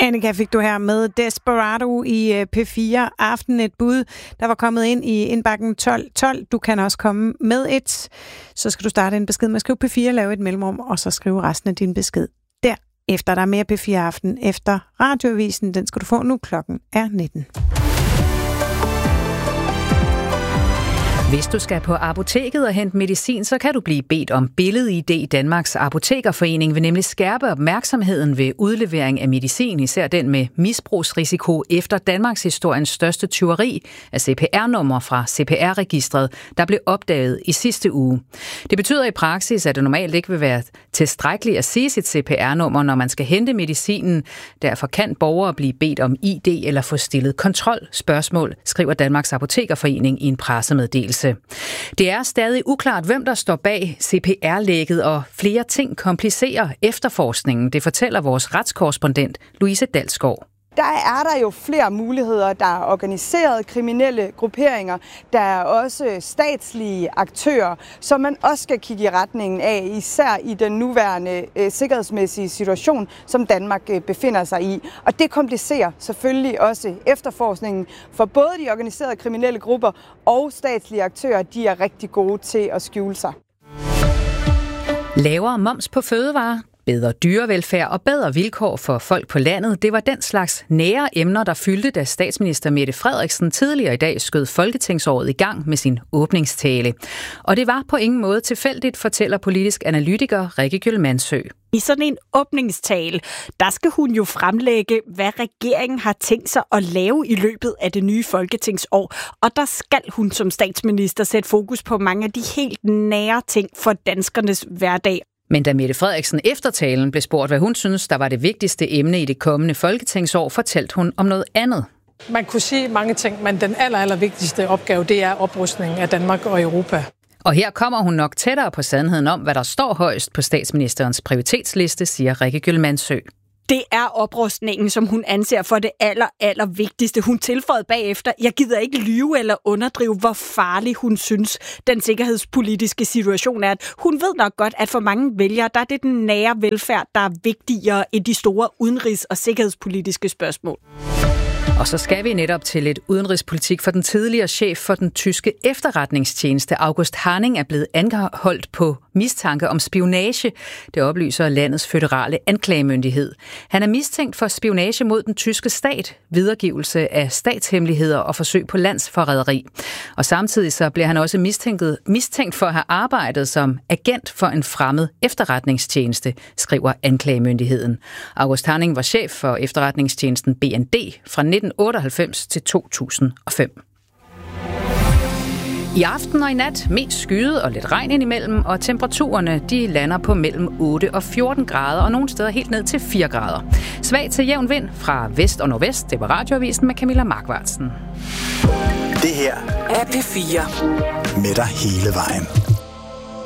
Annika fik du her med Desperado i P4 Aften, et bud, der var kommet ind i indbakken 1212. Du kan også komme med et. Så skal du starte en besked med at skrive P4, lave et mellemrum, og så skrive resten af din besked derefter. Der er mere P4 Aften efter radioavisen. Den skal du få nu. Klokken er 19. Hvis du skal på apoteket og hente medicin, så kan du blive bedt om billed-ID. Danmarks Apotekerforening vil nemlig skærpe opmærksomheden ved udlevering af medicin, især den med misbrugsrisiko efter Danmarks historiens største tyveri af CPR-nummer fra CPR-registret, der blev opdaget i sidste uge. Det betyder i praksis, at det normalt ikke vil være tilstrækkeligt at sige sit CPR-nummer, når man skal hente medicinen. Derfor kan borgere blive bedt om ID eller få stillet kontrolspørgsmål, skriver Danmarks Apotekerforening i en pressemeddelelse. Det er stadig uklart, hvem der står bag CPR-lækket, og flere ting komplicerer efterforskningen. Det fortæller vores retskorrespondent Louise Dalsgaard. Der er jo flere muligheder. Der er organiserede kriminelle grupperinger. Der er også statslige aktører, som man også skal kigge i retningen af, især i den nuværende sikkerhedsmæssige situation, som Danmark befinder sig i. Og det komplicerer selvfølgelig også efterforskningen, for både de organiserede kriminelle grupper og statslige aktører, de er rigtig gode til at skjule sig. Lavere moms på fødevarer, bedre dyrevelfærd og bedre vilkår for folk på landet, det var den slags nære emner, der fyldte, da statsminister Mette Frederiksen tidligere i dag skød Folketingsåret i gang med sin åbningstale. Og det var på ingen måde tilfældigt, fortæller politisk analytiker Rikke Gyldmansø. I sådan en åbningstale, der skal hun jo fremlægge, hvad regeringen har tænkt sig at lave i løbet af det nye folketingsår. Og der skal hun som statsminister sætte fokus på mange af de helt nære ting for danskernes hverdag. Men da Mette Frederiksen efter talen blev spurgt, hvad hun synes, der var det vigtigste emne i det kommende folketingsår, fortalte hun om noget andet. Man kunne sige mange ting, men den allervigtigste opgave, det er oprustningen af Danmark og Europa. Og her kommer hun nok tættere på sandheden om, hvad der står højst på statsministerens prioritetsliste, siger Rikke Gyldmansø. Det er oprustningen, som hun anser for det aller vigtigste. Hun tilføjede bagefter, jeg gider ikke lyve eller underdrive, hvor farlig hun synes, den sikkerhedspolitiske situation er. Hun ved nok godt, at for mange vælgere, der er det den nære velfærd, der er vigtigere end de store udenrigs- og sikkerhedspolitiske spørgsmål. Og så skal vi netop til lidt udenrigspolitik, for den tidligere chef for den tyske efterretningstjeneste, August Harning, er blevet anholdt på mistanke om spionage. Det oplyser landets føderale anklagemyndighed. Han er mistænkt for spionage mod den tyske stat, videregivelse af statshemmeligheder og forsøg på landsforræderi. Og samtidig så bliver han også mistænkt for at have arbejdet som agent for en fremmed efterretningstjeneste, skriver anklagemyndigheden. August Harning var chef for efterretningstjenesten BND fra 1998 til 2005. I aften og i nat mest skyet og lidt regn indimellem, og temperaturerne de lander på mellem 8 og 14 grader, og nogle steder helt ned til 4 grader. Svag til jævn vind fra vest og nordvest. Det var radioavisen med Camilla Markvartsen. Det her er P4 med dig hele vejen.